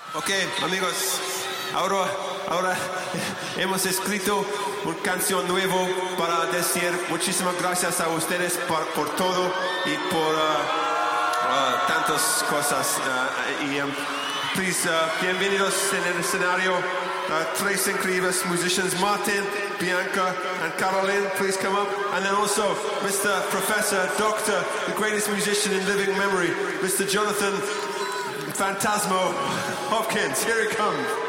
Ok, amigos, ahora hemos escrito una canción nueva para decir muchísimas gracias a ustedes por todo y por tantas cosas. Please, bienvenidos en el escenario. Tres increíbles musicians, Martin, Bianca, and Caroline. Please come up. And then also Mr. Professor, Doctor, the greatest musician in living memory, Mr. Jonathan Phantasmo Hopkins. Here he comes.